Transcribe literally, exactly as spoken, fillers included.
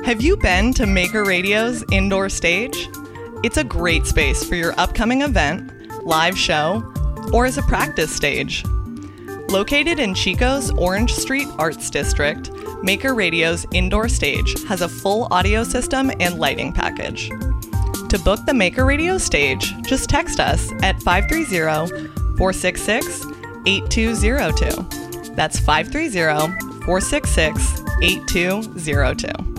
Have you been to Maker Radio's indoor stage? It's a great space for your upcoming event, live show, or as a practice stage. Located in Chico's Orange Street Arts District, Maker Radio's indoor stage has a full audio system and lighting package. To book the Maker Radio stage, just text us at five three zero, four six six, eight two zero two. That's five three zero, four six six, eight two zero two.